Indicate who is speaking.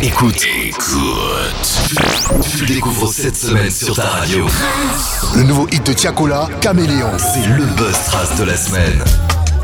Speaker 1: Écoute. Tu le découvres cette semaine sur ta radio.
Speaker 2: Le nouveau hit de Tiakola, Caméléon.
Speaker 1: C'est le buzz trace de la semaine.